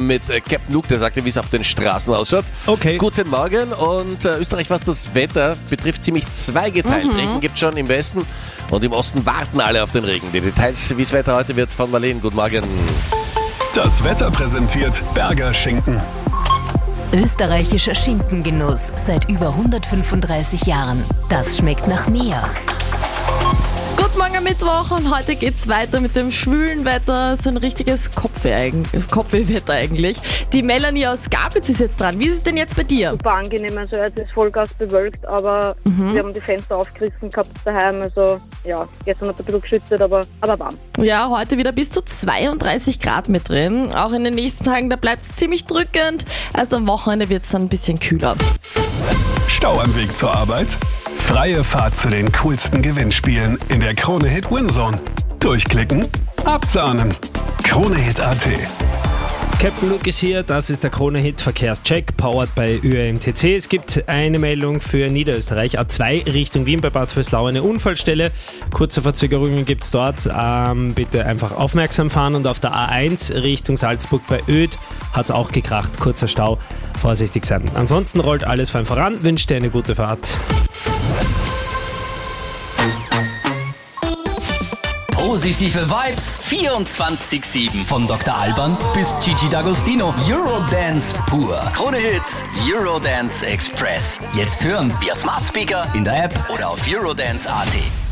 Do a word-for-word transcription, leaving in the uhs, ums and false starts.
mit äh, Captain Luke, der sagte, wie es auf den Straßen ausschaut. Okay. Guten Morgen und äh, Österreich, was das Wetter betrifft, ziemlich zweigeteilt. Mhm. Regen gibt es schon im Westen und im Osten warten alle auf den Regen. Die Details, wie das Wetter heute wird, von Marlene. Guten Morgen. Das Wetter präsentiert Berger Schinken. Österreichischer Schinkengenuss seit über hundertfünfunddreißig Jahren. Das schmeckt nach mehr. Guten Morgen am Mittwoch und heute geht's weiter mit dem schwülen Wetter, so ein richtiges Kopfweh- Kopfwehwetter eigentlich. Die Melanie aus Gablitz ist jetzt dran. Wie ist es denn jetzt bei dir? Super angenehm, also es ist Vollgas bewölkt, aber Mhm. wir haben die Fenster aufgerissen gehabt daheim, also ja, gestern hat ein bisschen geschüttet, aber, aber warm. Ja, heute wieder bis zu zweiunddreißig Grad mit drin. Auch in den nächsten Tagen, da bleibt es ziemlich drückend. Erst am Wochenende wird es dann ein bisschen kühler. Stau am Weg zur Arbeit? Freie Fahrt zu den coolsten Gewinnspielen in der Krone-Hit Winzone. Durchklicken, absahnen. Krone-Hit Punkt at. Captain Luke ist hier, das ist der Krone-Hit Verkehrscheck, powered bei Ö A M T C. Es gibt eine Meldung für Niederösterreich, A zwei Richtung Wien bei Bad Vöslau, eine Unfallstelle. Kurze Verzögerungen gibt es dort, ähm, bitte einfach aufmerksam fahren. Und auf der A eins Richtung Salzburg bei Oedt hat es auch gekracht, kurzer Stau, vorsichtig sein. Ansonsten rollt alles fein voran, wünsche dir eine gute Fahrt. Positive Vibes vierundzwanzig sieben. Von Doktor Alban bis Gigi D'Agostino. Eurodance pur. Krone Hits, Eurodance Express. Jetzt hören via Smart Speaker, in der App oder auf eurodance punkt at.